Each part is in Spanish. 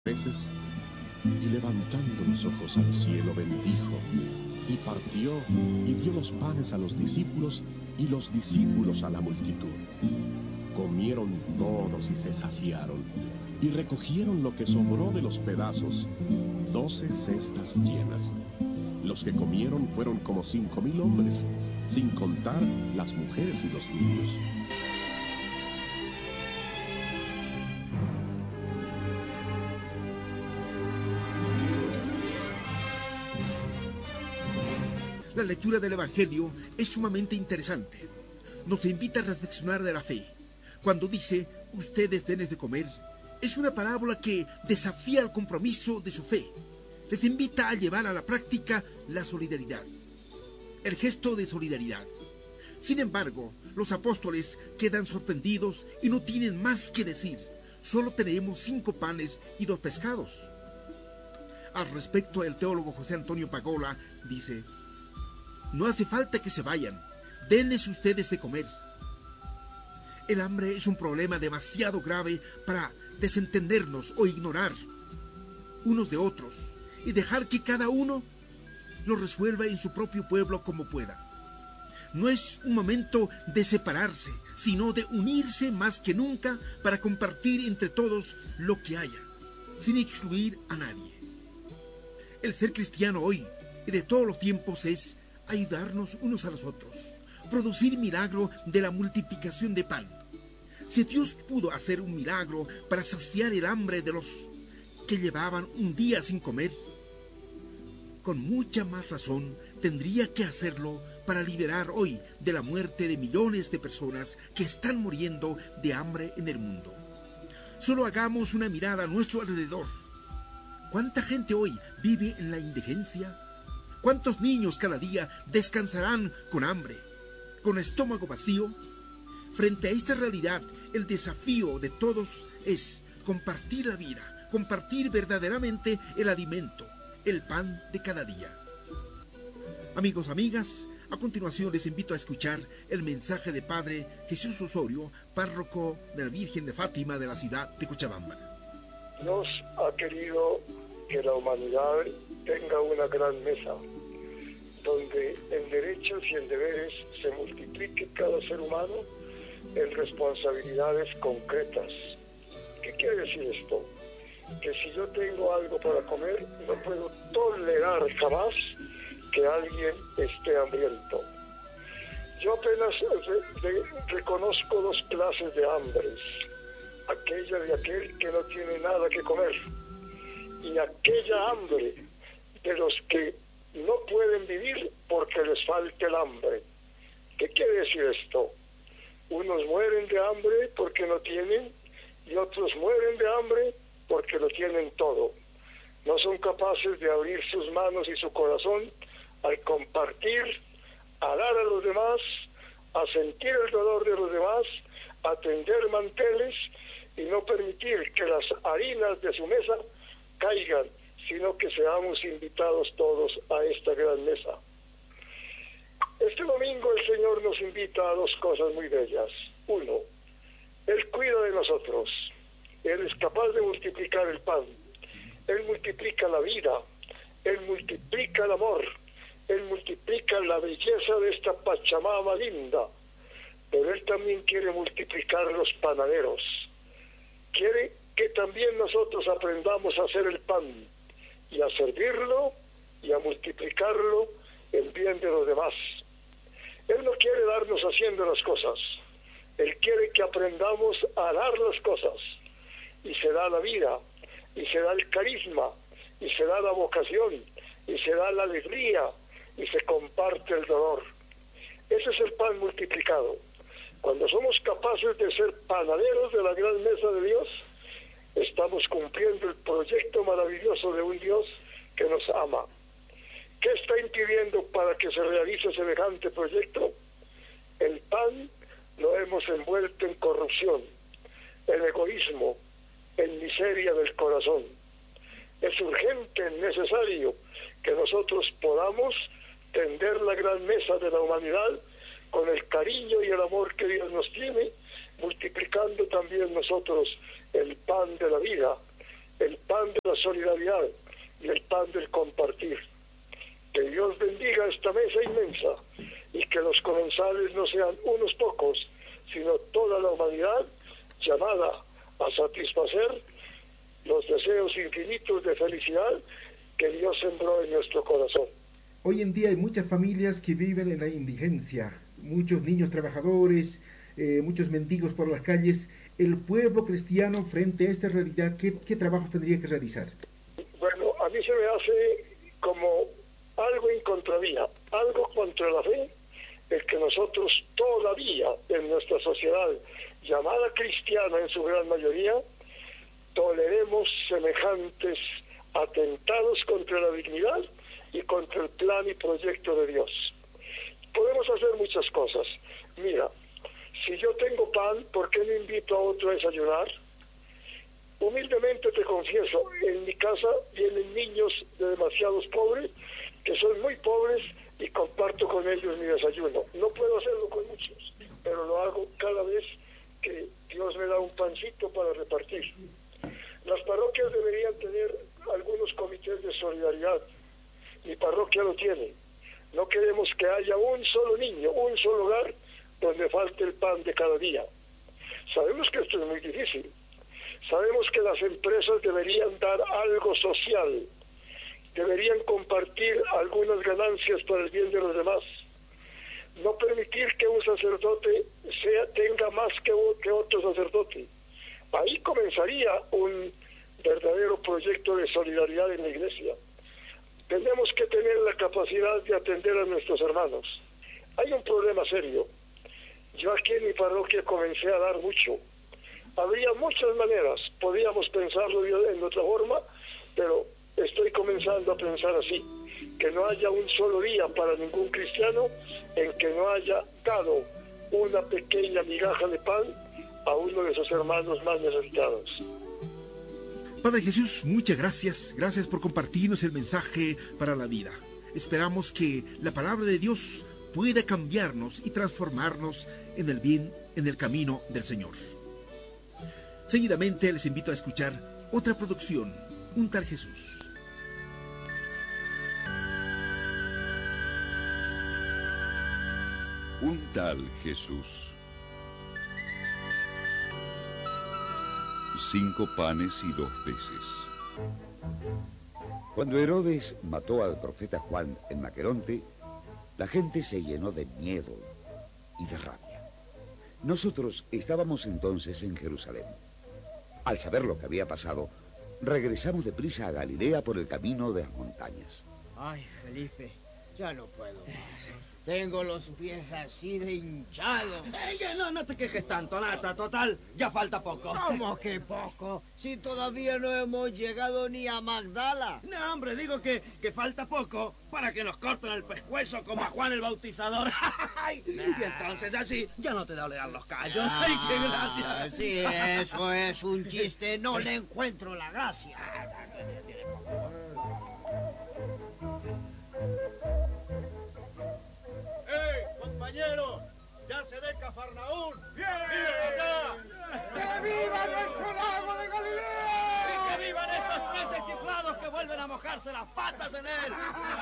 veces, y levantando los ojos al cielo bendijo, y partió, y dio los panes a los discípulos, y los discípulos a la multitud. Comieron todos y se saciaron, y recogieron lo que sobró de los pedazos, 12 cestas llenas. Los que comieron fueron como 5,000 hombres, sin contar las mujeres y los niños. La lectura del Evangelio es sumamente interesante. Nos invita a reflexionar de la fe. Cuando dice, ustedes denles de comer, es una parábola que desafía el compromiso de su fe. Les invita a llevar a la práctica la solidaridad, el gesto de solidaridad. Sin embargo, los apóstoles quedan sorprendidos y no tienen más que decir. Solo tenemos 5 panes y 2 pescados. Al respecto, el teólogo José Antonio Pagola dice: no hace falta que se vayan, denles ustedes de comer. El hambre es un problema demasiado grave para desentendernos o ignorar unos de otros y dejar que cada uno lo resuelva en su propio pueblo como pueda. No es un momento de separarse, sino de unirse más que nunca para compartir entre todos lo que haya, sin excluir a nadie. El ser cristiano hoy y de todos los tiempos es ayudarnos unos a los otros, producir milagro de la multiplicación de pan. Si Dios pudo hacer un milagro para saciar el hambre de los que llevaban un día sin comer, con mucha más razón tendría que hacerlo para liberar hoy de la muerte de millones de personas que están muriendo de hambre en el mundo. Solo hagamos una mirada a nuestro alrededor. ¿Cuánta gente hoy vive en la indigencia? ¿Cuántos niños cada día descansarán con hambre, con estómago vacío? Frente a esta realidad, el desafío de todos es compartir la vida, compartir verdaderamente el alimento, el pan de cada día. Amigos, amigas, a continuación les invito a escuchar el mensaje de Padre Jesús Osorio, párroco de la Virgen de Fátima de la ciudad de Cochabamba. Dios ha querido que la humanidad tenga una gran mesa, donde en derechos y en deberes se multiplique cada ser humano en responsabilidades concretas. ¿Qué quiere decir esto? Que si yo tengo algo para comer, no puedo tolerar jamás que alguien esté hambriento. Yo apenas reconozco 2 clases de hambres: aquella de aquel que no tiene nada que comer, y aquella hambre de los que no pueden vivir porque les falta el hambre. ¿Qué quiere decir esto? Unos mueren de hambre porque no tienen, y otros mueren de hambre porque lo tienen todo. No son capaces de abrir sus manos y su corazón al compartir, a dar a los demás, a sentir el dolor de los demás, a tender manteles y no permitir que las harinas de su mesa caigan, sino que seamos invitados todos a esta gran mesa. Este domingo el Señor nos invita a 2 cosas muy bellas. 1, Él cuida de nosotros. Él es capaz de multiplicar el pan. Él multiplica la vida. Él multiplica el amor. Él multiplica la belleza de esta Pachamama linda. Pero Él también quiere multiplicar los panaderos. Quiere que también nosotros aprendamos a hacer el pan y a servirlo y a multiplicarlo en bien de los demás. Él no quiere darnos haciendo las cosas. Él quiere que aprendamos a dar las cosas. Y se da la vida, y se da el carisma, y se da la vocación, y se da la alegría, y se comparte el dolor. Ese es el pan multiplicado. Cuando somos capaces de ser panaderos de la gran mesa de Dios, estamos cumpliendo el proyecto maravilloso de un Dios que nos ama. ¿Qué está impidiendo para que se realice semejante proyecto? El pan lo hemos envuelto en corrupción, en egoísmo, en miseria del corazón. Es urgente, necesario que nosotros podamos tender la gran mesa de la humanidad con el cariño y el amor que Dios nos tiene, multiplicando también nosotros el pan de la vida, el pan de la solidaridad y el pan del compartir. Que Dios bendiga esta mesa inmensa y que los comensales no sean unos pocos, sino toda la humanidad llamada a satisfacer los deseos infinitos de felicidad que Dios sembró en nuestro corazón. Hoy en día hay muchas familias que viven en la indigencia, muchos niños trabajadores, muchos mendigos por las calles. El pueblo cristiano, frente a esta realidad, ¿qué trabajos tendría que realizar? Bueno, a mí se me hace como algo en contravía, algo contra la fe, el que nosotros todavía en nuestra sociedad llamada cristiana en su gran mayoría toleremos semejantes atentados contra la dignidad y contra el plan y proyecto de Dios. Podemos hacer muchas cosas. Mira, si yo tengo pan, ¿por qué no invito a otro a desayunar? Humildemente te confieso, en mi casa vienen niños de demasiados pobres, que son muy pobres, y comparto con ellos mi desayuno. No puedo hacerlo con muchos, pero lo hago cada vez que Dios me da un pancito para repartir. Las parroquias deberían tener algunos comités de solidaridad. Mi parroquia lo tiene. No queremos que haya un solo niño, un solo hogar donde falte el pan de cada día. Sabemos que esto es muy difícil. Sabemos que las empresas deberían dar algo social. Deberían compartir algunas ganancias para el bien de los demás. No permitir que un sacerdote tenga más que otro sacerdote. Ahí comenzaría un verdadero proyecto de solidaridad en la iglesia. Tenemos que tener la capacidad de atender a nuestros hermanos. Hay un problema serio. Yo aquí en mi parroquia comencé a dar mucho. Habría muchas maneras, podríamos pensarlo en otra forma, pero estoy comenzando a pensar así, que no haya un solo día para ningún cristiano en que no haya dado una pequeña migaja de pan a uno de sus hermanos más necesitados. Padre Jesús, muchas gracias. Gracias por compartirnos el mensaje para la vida. Esperamos que la palabra de Dios pueda cambiarnos y transformarnos en el bien, en el camino del Señor. Seguidamente les invito a escuchar otra producción, Un tal Jesús. Un tal Jesús. 5 panes y 2 peces. Cuando Herodes mató al profeta Juan en Maqueronte, la gente se llenó de miedo y de rabia. Nosotros estábamos entonces en Jerusalén. Al saber lo que había pasado, regresamos deprisa a Galilea por el camino de las montañas. Ay, Felipe, ya no puedo más. Tengo los pies así de hinchados. No te quejes tanto, Nata. Total, ya falta poco. ¿Cómo que poco? Si todavía no hemos llegado ni a Magdala. No, hombre, digo que falta poco para que nos corten el pescuezo como a Juan el Bautizador. Y entonces así ya no te dolerán los callos. ¡Ay, qué gracia! Si eso es un chiste, no le encuentro la gracia. Compañeros, ya se ve Cafarnaún. ¡Bien! acá! ¡Que viva nuestro lago de Galilea! ¡Y que vivan estos 13 chiflados que vuelven a mojarse las patas en él!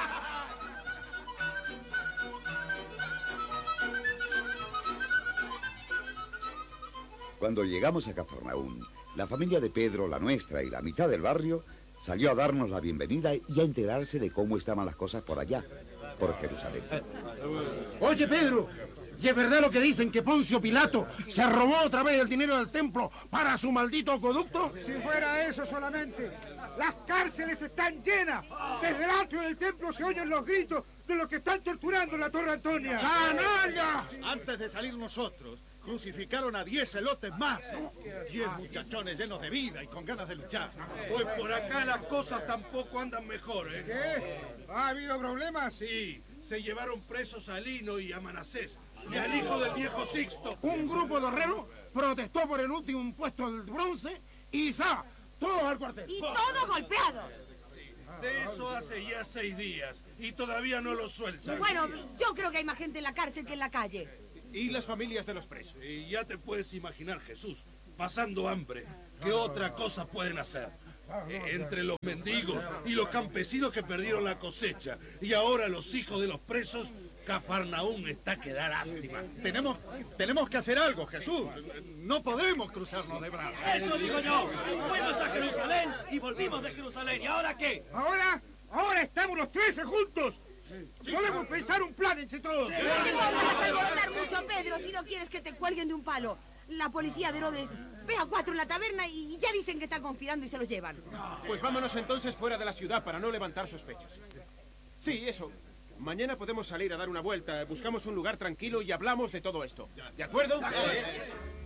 Cuando llegamos a Cafarnaún, la familia de Pedro, la nuestra y la mitad del barrio salió a darnos la bienvenida y a enterarse de cómo estaban las cosas por allá, por Jerusalén. Oye, Pedro, ¿y es verdad lo que dicen que Poncio Pilato se robó otra vez el dinero del templo para su maldito acueducto? Si fuera eso solamente. Las cárceles están llenas. Desde el atrio del templo se oyen los gritos de los que están torturando en la Torre Antonia. ¡Canalla! Antes de salir nosotros, crucificaron a 10 elotes más. 10 muchachones llenos de vida y con ganas de luchar. Pues por acá las cosas tampoco andan mejor, ¿eh? ¿Qué? ¿Ha habido problemas? Sí, se llevaron presos a Lino y a Manasés, y al hijo del viejo Sixto. Un grupo de herreros protestó por el último impuesto del bronce y ¡za! Todos al cuartel. Y todo golpeado. De eso hace ya 6 días y todavía no lo sueltan. Bueno, yo creo que hay más gente en la cárcel que en la calle. Y las familias de los presos. Y ya te puedes imaginar, Jesús, pasando hambre. ¿Qué otra cosa pueden hacer? Entre los mendigos y los campesinos que perdieron la cosecha y ahora los hijos de los presos, Cafarnaúm está que da lástima. Tenemos que hacer algo, Jesús. No podemos cruzarnos de brazos. Eso digo yo. Fuimos a Jerusalén y volvimos de Jerusalén. ¿Y ahora qué? Ahora estamos los 13 juntos. Podemos pensar un plan entre todos. No vas a alborotar mucho, Pedro, si no quieres que te cuelguen de un palo. La policía de Herodes ve a 4 en la taberna y ya dicen que están conspirando y se los llevan. Pues vámonos entonces fuera de la ciudad para no levantar sospechas. Sí, eso. Mañana podemos salir a dar una vuelta, buscamos un lugar tranquilo y hablamos de todo esto. ¿De acuerdo?